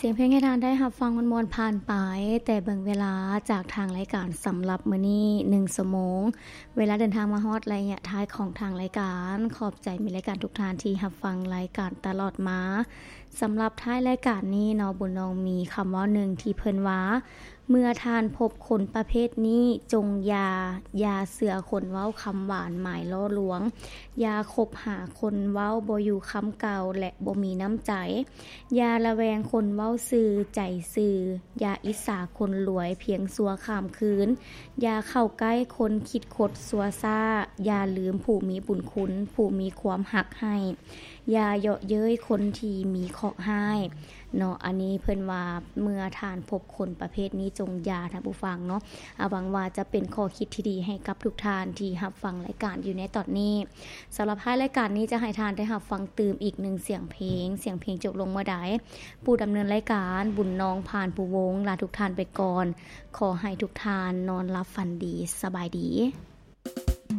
สียงเพลงให้ทานได้รับฟังมวลๆผ่านไปแต่เบิ่งเวลาจากทางรายการสำหรับมื้อนี้1ชั่วโมงเวลาเดินทางมาฮอดระยะท้ายของทางรายการขอบใจมีรายการทุกท่านที่รับฟังรายการตลอดมาสำหรับท้ายรายการนี้เนาะบุญน้องมีคำเว้าหนึ่งที่เพิ่นว่าเมื่อทานพบคนประเภทนี้จงอย่าเสือคนเว้าคำหวานหมายล่อลวงอย่าคบหาคนเว้าบ่อยู่คำเก่าและบ่มีน้ำใจอย่าระแวงคนเว้าซื่อใจซื่ออย่าอิจฉาคนรวยเพียงสัวข้ามคืนอย่าเข้าใกล้คนคิดคดสัวซ่าอย่าลืมผู้มีบุญคุณผู้มีความหักให้อย่าเยาะเย้ยคนที่มีเคราะห์ให้เนาะอันนี้เพิ่นว่าเมื่อทานพบคนประเภทนี้จงอย่าท่านผู้ฟังเนาะหวังว่าจะเป็นข้อคิดที่ดีให้กับทุกท่านที่รับฟังรายการอยู่ในตอนนี้สำหรับท้ายรายการนี้จะให้ทานได้รับฟังตื่มอีก1เสียงเพลงจบลงเมื่อใดผู้ดำเนินรายการบุญน้องผ่านผู้วงลาทุกท่านไปก่อนขอให้ทุกท่านนอนหลับฝันดีสบายดี